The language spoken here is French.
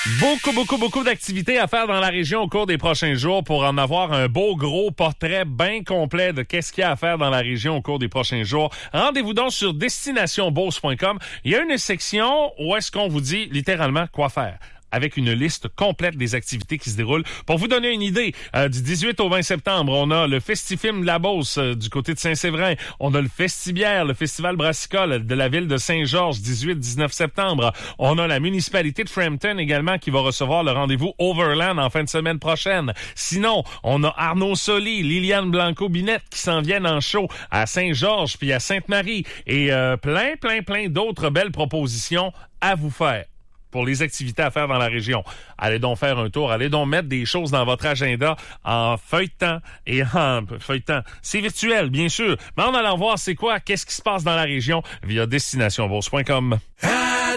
Beaucoup d'activités à faire dans la région au cours des prochains jours pour en avoir un beau gros portrait bien complet de qu'est-ce qu'il y a à faire dans la région au cours des prochains jours. Rendez-vous donc sur destinationbeauce.com. Il y a une section où est-ce qu'on vous dit littéralement quoi faire, avec une liste complète des activités qui se déroulent. Pour vous donner une idée, du 18 au 20 septembre, on a le Festifilm de la Beauce du côté de Saint-Séverin. On a le Festibière, le Festival brassicole de la ville de Saint-Georges, 18-19 septembre. On a la municipalité de Frampton également qui va recevoir le rendez-vous Overland en fin de semaine prochaine. Sinon, on a Arnaud Soli, Liliane Blanco-Binette qui s'en viennent en show à Saint-Georges puis à Sainte-Marie. Et plein d'autres belles propositions à vous faire pour les activités à faire dans la région. Allez donc faire un tour, allez donc mettre des choses dans votre agenda en feuilletant et en feuilletant. C'est virtuel, bien sûr, mais en allant voir c'est quoi, qu'est-ce qui se passe dans la région via destinationbeauce.com.